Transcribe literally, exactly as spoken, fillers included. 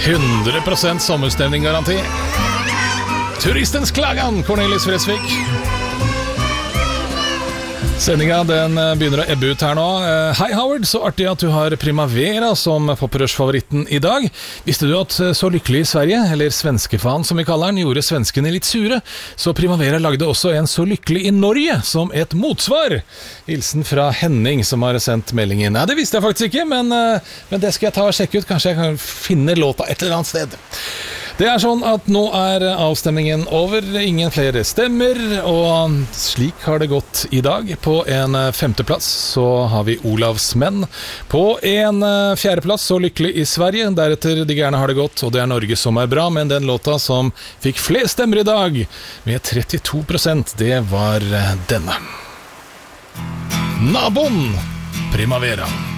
hundre prosent sommerstemning garanti. Turistens klagan, Cornelis Vreeswijk. Sendingen den begynner å ebbe ut her nå. Hei Howard, så artig at du har Primavera som poprush-favoritten i dag. Visste du at Så lykkelig i Sverige, eller svenskefan som vi kaller den, gjorde svenskene litt sure? Så Primavera lagde også en Så lykkelig i Norge som et motsvar. Hilsen fra Henning som har sendt meldingen. Nei, det visste jeg faktisk ikke, men, men det skal jeg ta og sjekke ut. Kanskje jeg kan finne låta et eller annet sted. Det er sånn at nå er avstemningen over, ingen flere stemmer, og slik har det gått i dag. På en femteplass så har vi Olavs menn. På en fjerdeplass Så lykkelig i Sverige, deretter De gærne har det godt, og det er Norge som er bra, men den låta som fikk flest stemmer i dag, med trettito prosent, det var denne. Naboen, Primavera.